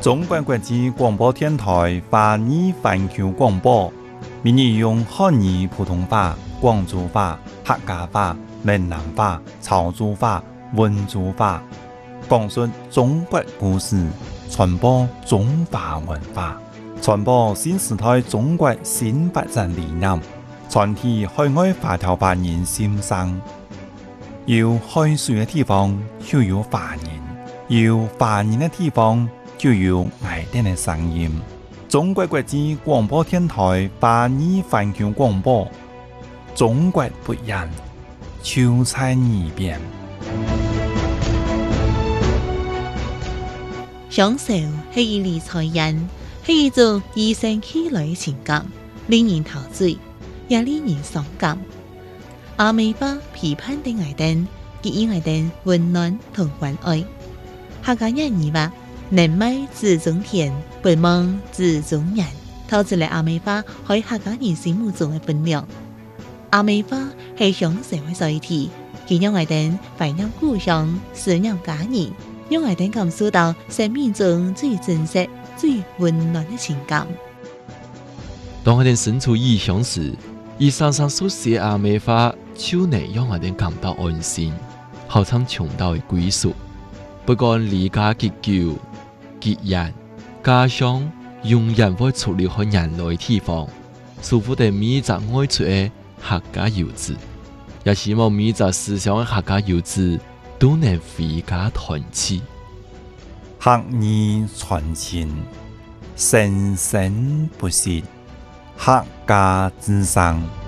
中国国际广播电台华语环球广播，每日用汉语普通话、广州话、客家话、闽南话、潮州话、温州话，讲述中国故事，传播中华文化，传播新时代中国新发展理念，传递海外华侨华人心声。有海水的地方就有华人，有华人的地方就有爱丁的声音。中国国际广播电台华语环球广播，中国不一样，就在耳边。 享受是一理财人，是一种与生俱來的情感，令人陶醉，也令人傷感。阿美巴批判的愛丁，給予愛丁溫暖同關愛。客家人語話：人美自中田，不忙自中人。透出嚟阿美巴喺客家人心目中嘅分量。阿美巴係享受嘅載體，佢讓愛丁懷念故鄉，思念家人，讓愛丁感受到生命中最真實、最溫暖嘅情感。 當我哋身處異鄉時，以常常所寫阿美話，就能讓我哋感到安心，好像尋到嘅歸屬。不管離家結久、結人，家鄉永遠會處理好人類地方，舒服地每一隻愛出嘅客家遊子，也希望每一隻思鄉嘅客家遊子都能回家團聚。 客語傳情，生生不息，客家之聲。